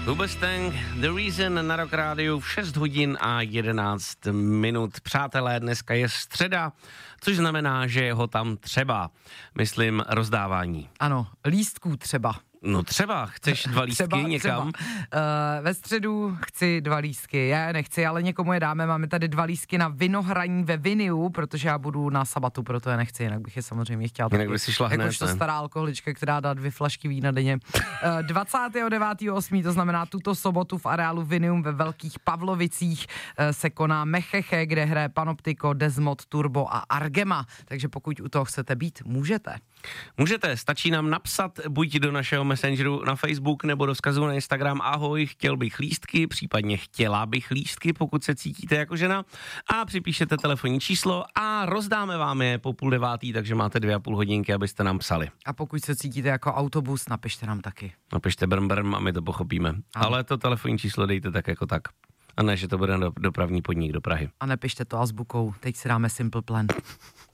Hoobastank, The Reason na Rock Rádiu v 6 hodin a 11 minut. Přátelé, dneska je středa, což znamená, že je ho tam třeba. Myslím rozdávání. Ano, lístků třeba. No třeba, chceš 2 lístky někam? Ve středu chci 2 lístky, já nechci, ale někomu je dáme, máme tady 2 lístky na vinohraní ve Viniu, protože já budu na sabatu, proto je nechci, jinak bych je samozřejmě chtěla taky. Jinak by si šla hned, jakožto stará alkoholička, která dá 2 flašky vína denně. 29.8., to znamená tuto sobotu v areálu Vinium ve Velkých Pavlovicích se koná Mecheche, kde hraje Panoptiko, Desmod, Turbo a Argema, takže pokud u toho chcete být, můžete. Můžete, stačí nám napsat buď do našeho messengeru na Facebook nebo do vzkazu na Instagram ahoj, chtěl bych lístky, případně chtěla bych lístky, pokud se cítíte jako žena, a připíšete telefonní číslo a rozdáme vám je po 8:30, takže máte 2,5 hodinky, abyste nám psali. A pokud se cítíte jako autobus, napište nám taky. Napište brm a my to pochopíme. Ale to telefonní číslo dejte tak jako tak. A ne, že to bude dopravní podnik do Prahy. A nepište to azbukou, teď si dáme Simple Plan.